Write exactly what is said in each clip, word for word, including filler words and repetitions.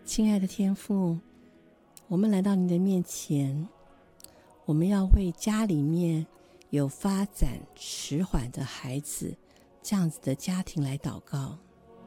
亲爱的天父，我们来到你的面前，我们要为家里面有发展迟缓的孩子，这样子的家庭来祷告。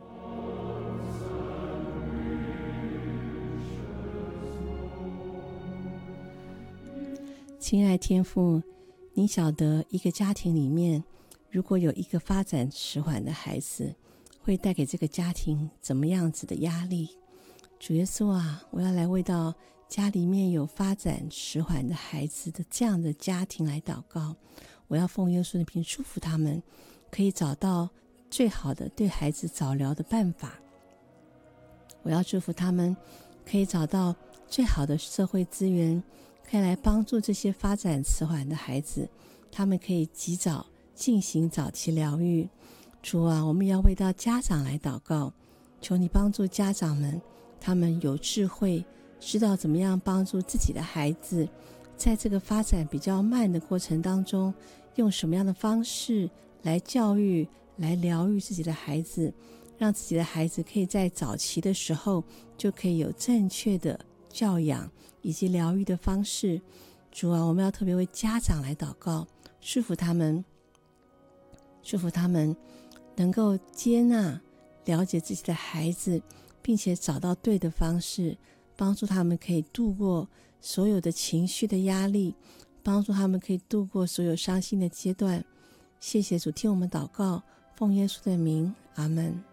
亲爱的天父，你晓得一个家庭里面如果有一个发展迟缓的孩子，会带给这个家庭怎么样子的压力。主耶稣啊，我要来为到家里面有发展迟缓的孩子的这样的家庭来祷告。我要奉耶稣的名祝福他们，可以找到最好的对孩子早疗的办法。我要祝福他们可以找到最好的社会资源，可以来帮助这些发展迟缓的孩子，他们可以及早进行早期疗愈。主啊，我们要为到家长来祷告，求你帮助家长们，他们有智慧，知道怎么样帮助自己的孩子，在这个发展比较慢的过程当中，用什么样的方式来教育、来疗愈自己的孩子，让自己的孩子可以在早期的时候就可以有正确的教养以及疗愈的方式。主啊，我们要特别为家长来祷告，祝福他们，祝福他们能够接纳、了解自己的孩子，并且找到对的方式，帮助他们可以度过所有的情绪的压力，帮助他们可以度过所有伤心的阶段。谢谢主，听我们祷告，奉耶稣的名，阿们。